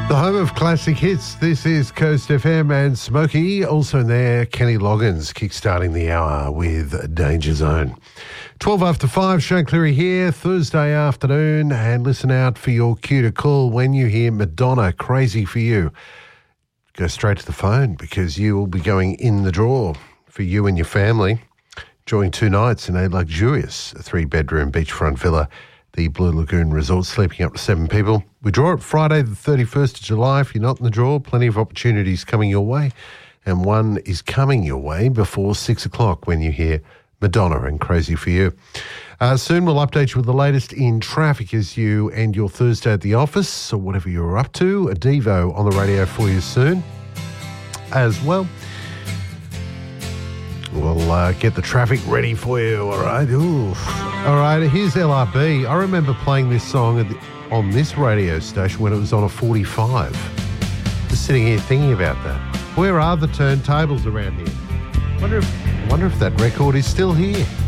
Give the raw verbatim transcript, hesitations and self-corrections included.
The home of classic hits. This is Coast F M and Smokey. Also in there, Kenny Loggins kickstarting the hour with Danger Zone. twelve after five, Shane Cleary here, Thursday afternoon, and listen out for your cue to call when you hear Madonna, Crazy for You. Go straight to the phone because you will be going in the draw for you and your family, enjoying two nights in a luxurious three-bedroom beachfront villa, the Blue Lagoon Resort, sleeping up to seven people. We draw it Friday the thirty-first of July. If you're not in the draw, plenty of opportunities coming your way. And one is coming your way before six o'clock when you hear Madonna and Crazy for You. Uh, soon we'll update you with the latest in traffic as you end your Thursday at the office or whatever you're up to. A Devo on the radio for you soon as well. We'll uh, get the traffic ready for you, all right? Ooh. All right, here's L R B. I remember playing this song at the, on this radio station when it was on a forty-five. Just sitting here thinking about that. Where are the turntables around here? Wonder if, wonder if that record is still here.